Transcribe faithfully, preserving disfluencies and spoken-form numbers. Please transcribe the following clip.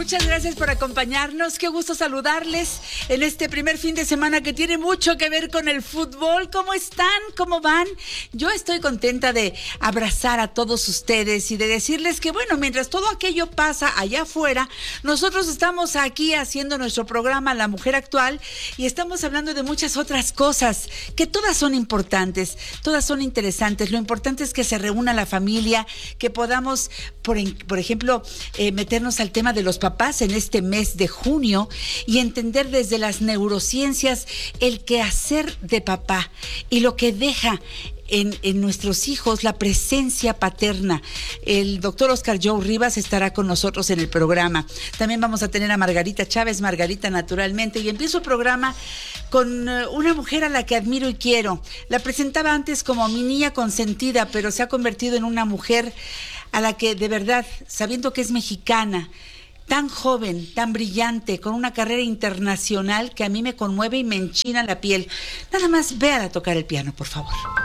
Muchas gracias por acompañarnos. Qué gusto saludarles en este primer fin de semana que tiene mucho que ver con el fútbol. ¿Cómo están? ¿Cómo van? Yo estoy contenta de abrazar a todos ustedes y de decirles que, bueno, mientras todo aquello pasa allá afuera, nosotros estamos aquí haciendo nuestro programa La Mujer Actual y estamos hablando de muchas otras cosas que todas son importantes, todas son interesantes. Lo importante es que se reúna la familia, que podamos, por, por ejemplo, eh, meternos al tema de los papás en este mes de junio y entender desde las neurociencias el quehacer de papá y lo que deja En, en nuestros hijos la presencia paterna. El doctor Oscar Joe Rivas estará con nosotros en el programa. También vamos a tener a Margarita Chávez, Margarita naturalmente, y empiezo el programa con una mujer a la que admiro y quiero. La presentaba antes como mi niña consentida, pero se ha convertido en una mujer a la que de verdad, sabiendo que es mexicana, tan joven, tan brillante, con una carrera internacional que a mí me conmueve y me enchina la piel. Nada más véala tocar el piano, por favor.